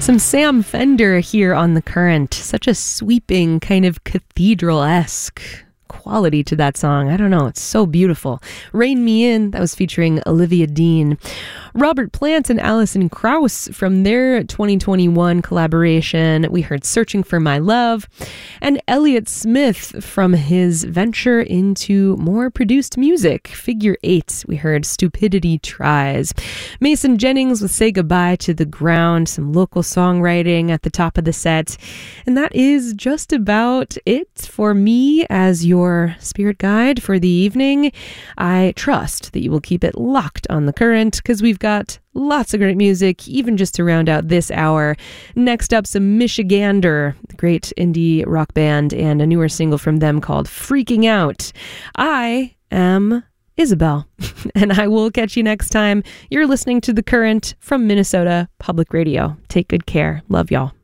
Some Sam Fender here on The Current. Such a sweeping, kind of cathedral-esque quality to that song. I don't know, it's so beautiful. Rain Me In, that was featuring Olivia Dean. Robert Plant and Alison Krauss from their 2021 collaboration, we heard Searching for My Love, and Elliott Smith from his venture into more produced music, Figure 8, we heard Stupidity Tries. Mason Jennings with Say Goodbye to the Ground, some local songwriting at the top of the set, and that is just about it for me as your spirit guide for the evening. I trust that you will keep it locked on The Current, because we've got lots of great music, even just to round out this hour. Next up, some Michigander, the great indie rock band, and a newer single from them called Freaking Out. I am Isabel, and I will catch you next time. You're listening to The Current from Minnesota Public Radio. Take good care. Love y'all.